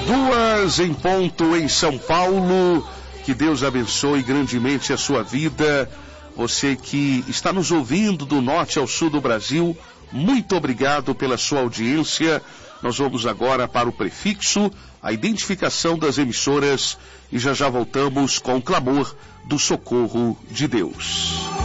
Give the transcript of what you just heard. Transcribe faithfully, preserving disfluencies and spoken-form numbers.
Duas em ponto em São Paulo. Que Deus abençoe grandemente a sua vida. Você que está nos ouvindo do norte ao sul do Brasil, muito obrigado pela sua audiência. Nós vamos agora para o prefixo, a identificação das emissoras, e já já voltamos com o clamor do socorro de Deus.